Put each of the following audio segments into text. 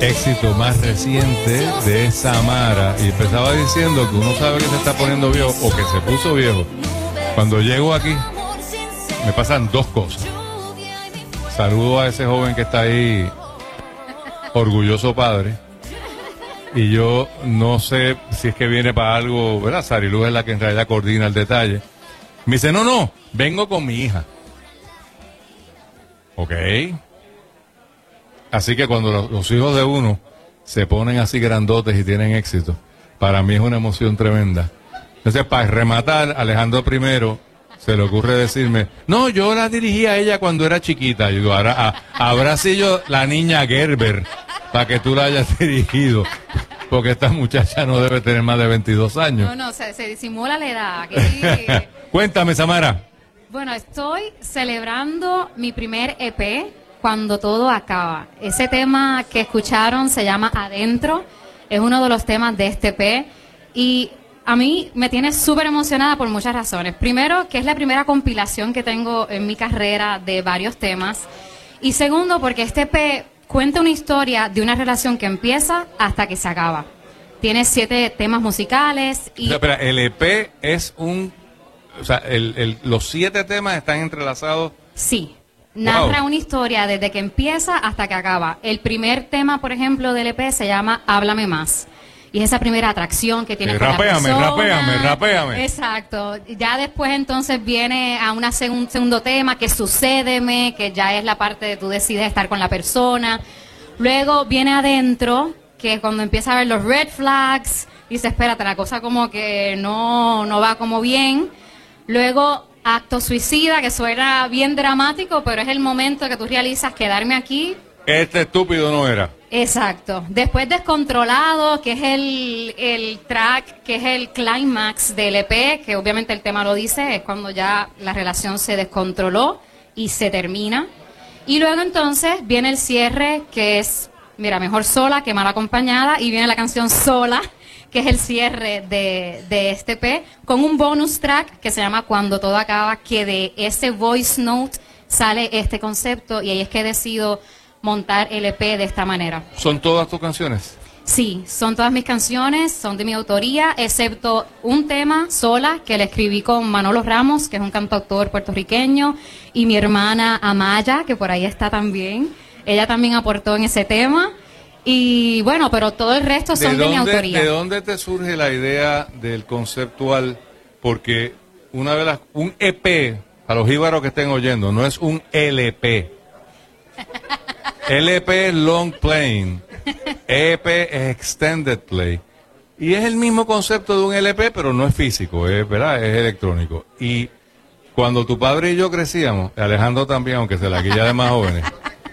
éxito más reciente de Samara. Y empezaba diciendo que uno sabe que se está poniendo viejo o que se puso viejo. Cuando llego aquí, me pasan dos cosas. Saludo a ese joven que está ahí, orgulloso padre. Y yo no sé si es que viene para algo, ¿verdad? Sariluz es la que en realidad coordina el detalle. Me dice, no, vengo con mi hija. Ok. Así que cuando los hijos de uno se ponen así grandotes y tienen éxito, para mí es una emoción tremenda. Entonces, para rematar, Alejandro I se le ocurre decirme, no, yo la dirigí a ella cuando era chiquita. Yo digo, ahora habrá sido la niña Gerber para que tú la hayas dirigido, porque esta muchacha no debe tener más de 22 años. No, se disimula la edad. Aquí... Cuéntame, Samara. Bueno, estoy celebrando mi primer EP, Cuando Todo Acaba. Ese tema que escucharon se llama Adentro, es uno de los temas de este EP y a mí me tiene súper emocionada por muchas razones. Primero, que es la primera compilación que tengo en mi carrera de varios temas. Y segundo, porque este EP cuenta una historia de una relación que empieza hasta que se acaba. Tiene 7 temas musicales y... Espera, el EP es un... O sea, los 7 temas están entrelazados. Sí, narra Wow. una historia desde que empieza hasta que acaba. El primer tema, por ejemplo, del EP se llama Háblame Más. Y es esa primera atracción que tiene con la persona. Rapéame. Exacto. Ya después entonces viene a un segundo tema, que Sucédeme, que ya es la parte de tú decides estar con la persona. Luego viene Adentro, que es cuando empieza a ver los red flags, y dice, espérate, la cosa como que no va como bien. Luego, Acto Suicida, que suena bien dramático, pero es el momento que tú realizas quedarme aquí. Este estúpido no era. Exacto. Después Descontrolado, que es el track, que es el clímax del EP, que obviamente el tema lo dice, es cuando ya la relación se descontroló y se termina. Y luego entonces viene el cierre, que es, mira, mejor sola que mal acompañada, y viene la canción Sola, que es el cierre de este EP, con un bonus track que se llama Cuando Todo Acaba, que de ese voice note sale este concepto, y ahí es que decido montar el EP de esta manera. ¿Son todas tus canciones? Sí, son todas mis canciones, son de mi autoría, excepto un tema, Sola, que le escribí con Manolo Ramos, que es un cantautor puertorriqueño, y mi hermana Amaya, que por ahí está también. Ella también aportó en ese tema. Y bueno, pero todo el resto son de mi autoría. ¿De dónde te surge la idea del conceptual? Porque un EP, a los jíbaros que estén oyendo, no es un LP. LP es long playing, EP es extended play. Y es el mismo concepto de un LP, pero no es físico, ¿verdad? Es electrónico. Y cuando tu padre y yo crecíamos, Alejandro también, aunque se la quilla de más jóvenes,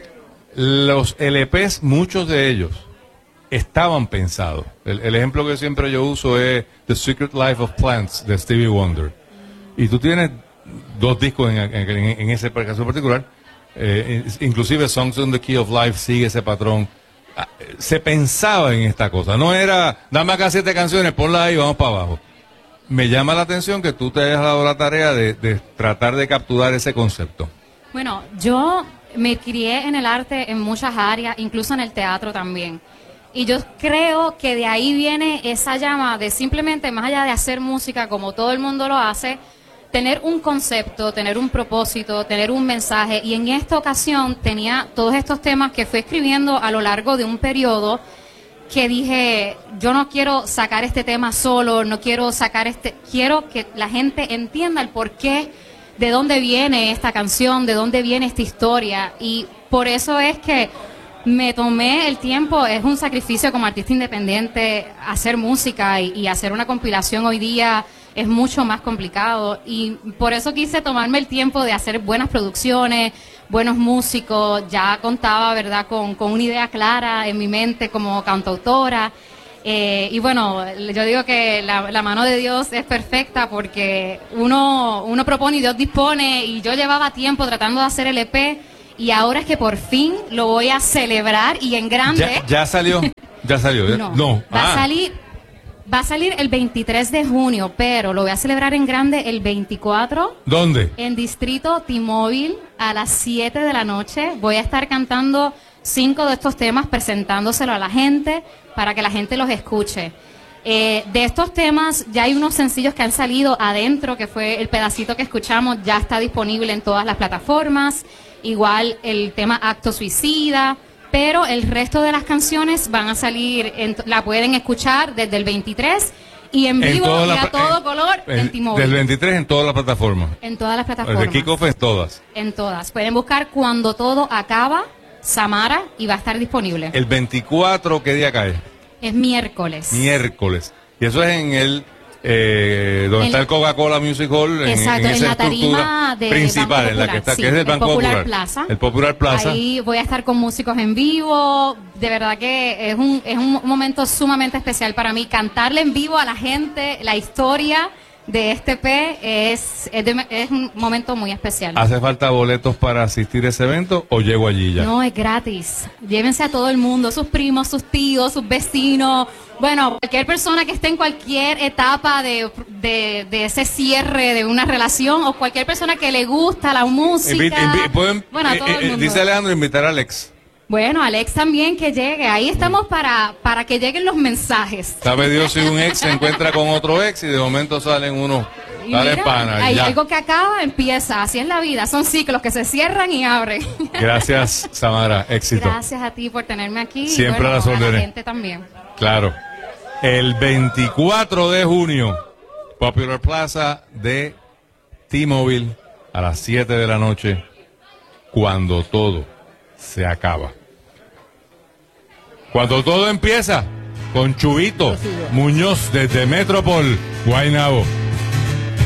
los LPs, muchos de ellos, estaban pensados. El ejemplo que siempre yo uso es The Secret Life of Plants, de Stevie Wonder. Y tú tienes 2 discos en ese caso particular. Inclusive Songs on the Key of Life sigue ese patrón. Se pensaba en esta cosa, no era dame acá 7 canciones, ponlas ahí y vamos para abajo. Me llama la atención que tú te hayas dado la tarea de tratar de capturar ese concepto. Bueno, yo me crié en el arte en muchas áreas, incluso en el teatro también. Y yo creo que de ahí viene esa llama de simplemente, más allá de hacer música como todo el mundo lo hace, tener un concepto, tener un propósito, tener un mensaje. Y en esta ocasión tenía todos estos temas que fui escribiendo a lo largo de un periodo que dije, yo no quiero sacar este tema solo, no quiero quiero que la gente entienda el porqué, de dónde viene esta canción, de dónde viene esta historia. Y por eso es que me tomé el tiempo, es un sacrificio como artista independiente hacer música y hacer una compilación hoy día es mucho más complicado, y por eso quise tomarme el tiempo de hacer buenas producciones, buenos músicos. Ya contaba, ¿verdad?, con una idea clara en mi mente como cantautora, y bueno, yo digo que la mano de Dios es perfecta, porque uno propone y Dios dispone, y yo llevaba tiempo tratando de hacer el EP, y ahora es que por fin lo voy a celebrar, y en grande. ¿Ya salió? No. Va a salir el 23 de junio, pero lo voy a celebrar en grande el 24. ¿Dónde? En Distrito T-Mobile a las 7 de la noche. Voy a estar cantando 5 de estos temas presentándoselo a la gente para que la gente los escuche. De estos temas ya hay unos sencillos que han salido adentro, que fue el pedacito que escuchamos, ya está disponible en todas las plataformas, igual el tema Acto Suicida, pero el resto de las canciones van a salir, la pueden escuchar desde el 23 y en vivo y a todo color en T-Mobile. Del 23 en todas las plataformas. En todas las plataformas. El kickoff en todas. En todas. Pueden buscar Cuando Todo Acaba, Samara, y va a estar disponible. El 24, ¿qué día cae? Es miércoles. Miércoles. Y eso es en el donde está el Coca-Cola Music Hall, exacto, en esa la tarima de principal, Banco en la que Popular, está, sí, que es el Banco Popular. Plaza. El Popular Plaza. Ahí voy a estar con músicos en vivo. De verdad que es un momento sumamente especial para mí. Cantarle en vivo a la gente la historia de este EP es un momento muy especial. ¿Hace falta boletos para asistir a ese evento o llego allí ya? No, es gratis. Llévense a todo el mundo, sus primos, sus tíos, sus vecinos. Bueno, cualquier persona que esté en cualquier etapa de ese cierre de una relación o cualquier persona que le gusta la música. Bueno, a todo el mundo. Dice Alejandro, invitar a Alex. Bueno, Alex también que llegue. Ahí estamos para que lleguen los mensajes. Sabe Dios si un ex se encuentra con otro ex y de momento salen unos... Dale pana. Hay algo que acaba, empieza. Así es la vida. Son ciclos que se cierran y abren. Gracias, Samara. Éxito. Gracias a ti por tenerme aquí. Siempre y a las órdenes. A la gente también. Claro. El 24 de junio, Popular Plaza de T-Mobile, a las 7 de la noche, Cuando Todo se Acaba. Cuando todo empieza, con Chubito Muñoz desde Metropol, Guaynabo.